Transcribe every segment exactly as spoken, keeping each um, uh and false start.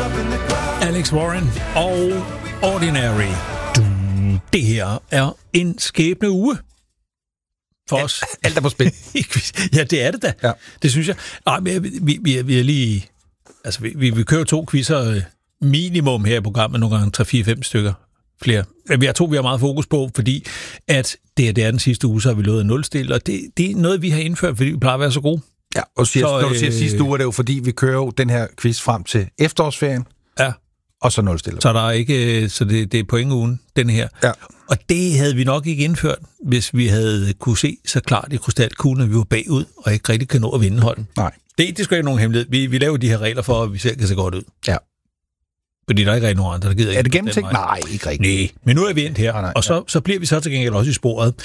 Alex Warren og Ordinary. Det her er en skæbne uge for os. Alt er på spil. Ja, det er det da. Ja. Det synes jeg. Nej, vi, vi, vi, vi er lige... Altså, vi, vi, vi kører to quizzer minimum her i programmet, nogle gange tre fire fem stykker flere. Vi har to, vi har meget fokus på, fordi at det, er, det er den sidste uge, så har vi lovet nulstil, og det, det er noget, vi har indført, fordi vi plejer at være så gode. Ja, og siger, så, når du siger øh, sidste uge, er det jo fordi, vi kører jo den her quiz frem til efterårsferien. Ja. Og så nulstiller. Så der er ikke, så det, det er pointugen, den her. Ja. Og det havde vi nok ikke indført, hvis vi havde kunne se så klart i krystalkuglen, at vi var bagud, og ikke rigtig kan nå at vinde holden. Nej. Det, det skal ikke nogen hemmelighed. Vi, vi laver de her regler for, at vi selv kan se godt ud. Ja. Fordi der er ikke rigtig nogen andre, der gider ikke. Er det gennemtænkt? Nej, ikke rigtigt. Nej, men nu er vi endt her, nej, nej, og så, ja. så bliver vi så til gengæld også i sporet.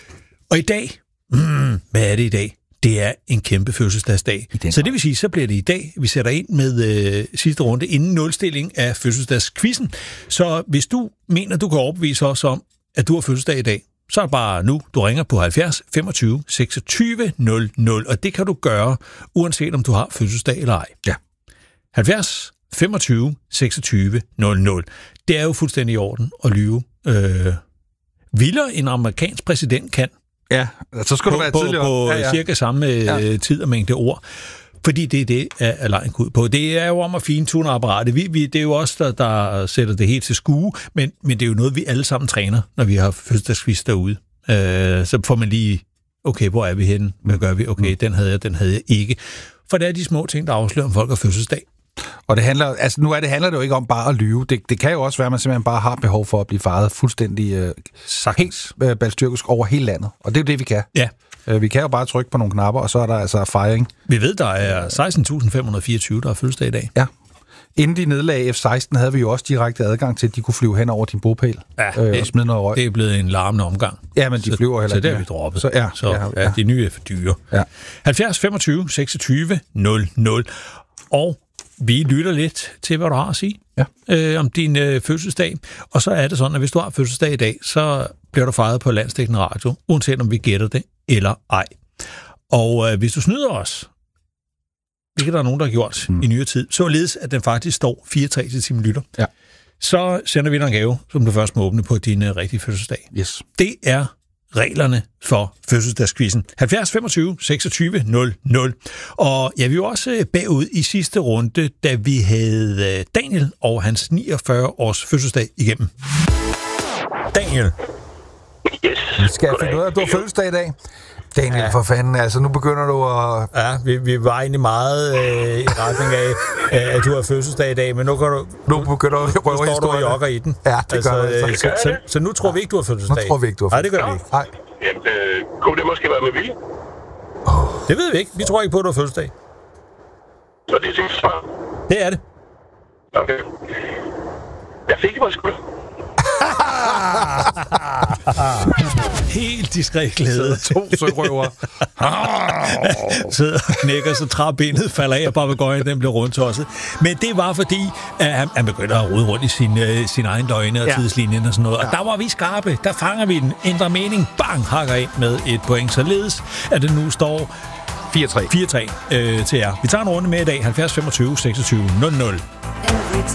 Og i dag, hmm, hvad er det i dag? Det er en kæmpe fødselsdagsdag. Så det vil sige, så bliver det i dag, vi sætter ind med øh, sidste runde inden nulstilling af fødselsdagskvizzen. Så hvis du mener, du kan overbevise os om, at du har fødselsdag i dag, så er det bare nu, du ringer på halvfjerds femogtyve seksogtyve nul nul, og det kan du gøre, uanset om du har fødselsdag eller ej. Ja. halvfjerds femogtyve seksogtyve nul nul. Det er jo fuldstændig i orden at lyve. Øh, vildere en amerikansk præsident kan. Ja, så skal på, du være på, tidligere. På ja, ja. cirka samme ja. tid og mængde ord. Fordi det er det, er lejen ud på. Det er jo om at fintune apparatet. Vi, vi, det er jo os, der, der sætter det helt til skue, men, men det er jo noget, vi alle sammen træner, når vi har fødselsdagsquiz derude. Øh, så får man lige, okay, hvor er vi henne? Hvad gør vi? Okay, mm. den havde jeg, den havde jeg ikke. For det er de små ting, der afslører, om folk har fødselsdag. Og det handler, altså nu er det, handler det jo ikke om bare at lyve. Det, det kan jo også være, at man simpelthen bare har behov for at blive faret fuldstændig øh, helt øh, balstyrkisk over hele landet. Og det er jo det, vi kan. Ja. Øh, vi kan jo bare trykke på nogle knapper, og så er der altså fejring. Vi ved, der er seksten tusind fem hundrede fireogtyve, der har fødselsdag i dag. Ja. Inden de nedlagde F seksten, havde vi jo også direkte adgang til, at de kunne flyve hen over din bopæl ja, øh, det, og smide noget røg. Det er blevet en larmende omgang. Ja, men de så, flyver heller ikke. ikke. Så det har vi droppet. Så, ja, så ja, ja, ja. de nye er for dyre. Ja. halvfjerds femogtyve seksogtyve nul nul. Og vi lytter lidt til, hvad du har at sige ja. øh, om din øh, fødselsdag. Og så er det sådan, at hvis du har fødselsdag i dag, så bliver du fejret på landsdækkende radio, uanset om vi gætter det eller ej. Og øh, hvis du snyder os, hvilket der er nogen, der har gjort mm. i nyere tid, således at den faktisk står fire tre til timen lytter, ja. så sender vi dig en gave, som du først må åbne på din øh, rigtige fødselsdag. Yes. Det er reglerne for fødselsdagskvizzen. halvfjerds femogtyve seksogtyve nul nul. Og jeg vil jo også bagud i sidste runde, da vi havde Daniel og hans niogfyrre års fødselsdag igennem. Daniel. Yes. Skal jeg finde ud af, at du har fødselsdag i dag? Daniel, ja. For fanden, altså nu begynder du at... Ja, vi, vi var egentlig meget øh, i retning af, øh, at du har fødselsdag i dag, men nu, kan du, nu begynder du at røve historien. Nu står du og jogger i den. Ja, det altså, gør du. Øh, så, så, så nu tror vi ikke, du har fødselsdag. Nu tror vi ikke, du har fødselsdag. Nej, det gør vi ikke. Nej. Jamen, øh, kunne det måske være med vilje? Oh. Det ved vi ikke. Vi tror ikke på, at du har fødselsdag. Så det er sikkert svar. Det er det. Okay. Jeg fik det på skulder. Helt diskret glæde. To sørøver. Sidder og knækker, så træbenet falder af, og papegøjen den bliver rundtosset. Men det var fordi, at han, han begyndte at rode rundt i sin, uh, sin egen løgne og ja. tidslinjen og sådan noget. Og ja. der var vi skarpe. Der fanger vi den. Ændrer mening. Bang! Hakker ind med et point. Således at det nu står fire tre fire tre øh, til jer. Vi tager en runde med i dag. halvfjerds femogtyve seksogtyve nul nul.